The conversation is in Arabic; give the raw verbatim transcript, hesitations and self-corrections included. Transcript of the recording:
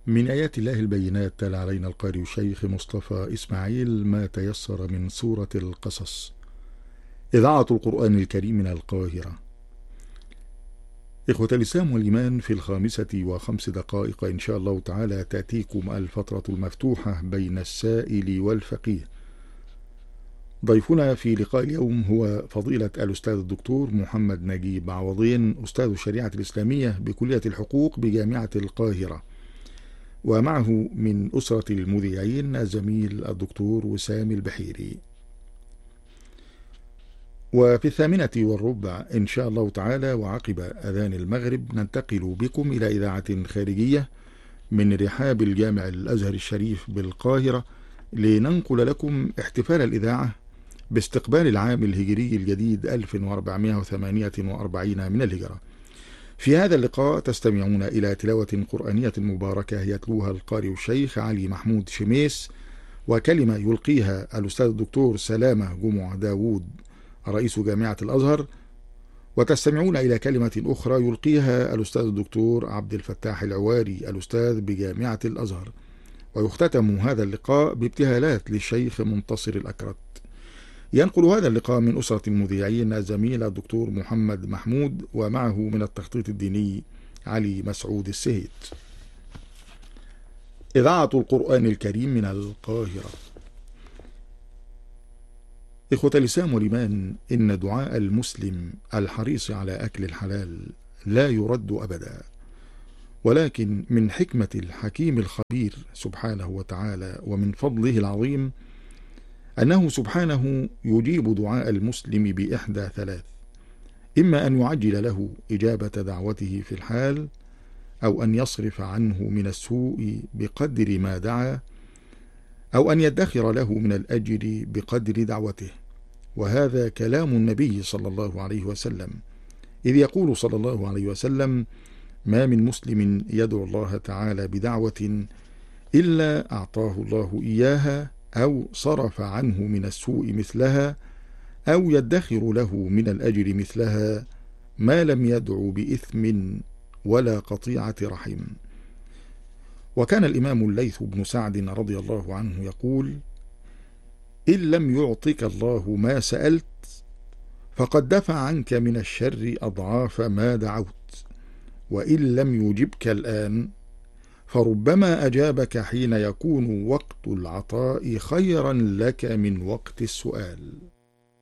من آيات الله البينات تلا علينا القارئ الشيخ مصطفى إسماعيل ما تيسر من سورة القصص. إذاعة القرآن الكريم من القاهرة. إخوة الإسلام والإيمان، في الخامسة وخمس دقائق إن شاء الله تعالى تأتيكم الفترة المفتوحة بين السائل والفقيه. ضيفنا في لقاء اليوم هو فضيلة الأستاذ الدكتور محمد نجيب عوضين، أستاذ الشريعة الإسلامية بكلية الحقوق بجامعة القاهرة، ومعه من أسرة المذيعين الزميل الدكتور وسام البحيري. وفي الثامنة والربع إن شاء الله تعالى وعقب أذان المغرب ننتقل بكم إلى إذاعة خارجية من رحاب الجامع الأزهر الشريف بالقاهرة، لننقل لكم احتفال الإذاعة باستقبال العام الهجري الجديد ألف وأربعمائة وثمانية وأربعين من الهجرة. في هذا اللقاء تستمعون إلى تلاوة قرآنية مباركة يتلوها القارئ الشيخ علي محمود شميس، وكلمة يلقيها الأستاذ الدكتور سلامة جمع داوود رئيس جامعة الأزهر، وتستمعون إلى كلمة أخرى يلقيها الأستاذ الدكتور عبد الفتاح العواري الأستاذ بجامعة الأزهر. ويختتم هذا اللقاء بابتهالات للشيخ منتصر الأكرت. ينقل هذا اللقاء من أسرة المذيعين الزميل الدكتور محمد محمود، ومعه من التخطيط الديني علي مسعود السهيت. إذاعة القرآن الكريم من القاهرة. إخوة الإسلام والإيمان، إن دعاء المسلم الحريص على أكل الحلال لا يرد أبدا، ولكن من حكمة الحكيم الخبير سبحانه وتعالى ومن فضله العظيم أنه سبحانه يجيب دعاء المسلم بإحدى ثلاث: إما أن يعجل له إجابة دعوته في الحال، أو أن يصرف عنه من السوء بقدر ما دعا، أو أن يدخر له من الأجر بقدر دعوته. وهذا كلام النبي صلى الله عليه وسلم، إذ يقول صلى الله عليه وسلم: ما من مسلم يدعو الله تعالى بدعوة إلا أعطاه الله إياها، أو صرف عنه من السوء مثلها، أو يدخر له من الأجر مثلها، ما لم يدعو بإثم ولا قطيعة رحم. وكان الإمام الليث بن سعد رضي الله عنه يقول: إن لم يعطك الله ما سألت فقد دفع عنك من الشر أضعاف ما دعوت، وإن لم يجبك الآن فربما أجابك حين يكون وقت العطاء خيرا لك من وقت السؤال.